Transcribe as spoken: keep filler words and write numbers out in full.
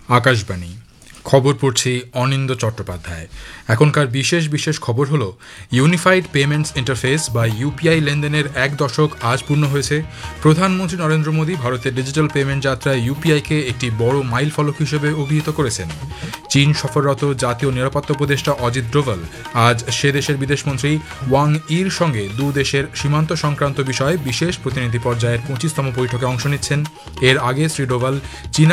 আকাশবাণী খবর পড়ছি অনিন্দ চট্টোপাধ্যায়। এখনকার বিশেষ বিশেষ খবর হলো ইউনিফাইড পেমেন্টস ইন্টারফেস বা ইউপিআই লেনদেনের এক দশক আজ পূর্ণ হয়েছে। প্রধানমন্ত্রী নরেন্দ্র মোদী ভারতের ডিজিটাল পেমেন্ট যাত্রায় ইউপিআইকে একটি বড় মাইল ফলক হিসেবে অভিহিত করেছেন। চীন সফররত জাতীয় নিরাপত্তা উপদেষ্টা অজিত ডোভাল আজ সে দেশের বিদেশমন্ত্রী ওয়াং ইর সঙ্গে দু দেশের সীমান্ত সংক্রান্ত বিষয়ে বিশেষ প্রতিনিধি পর্যায়ের পঁচিশতম বৈঠকে অংশ নিচ্ছেন। এর আগে শ্রী ডোভাল চীনা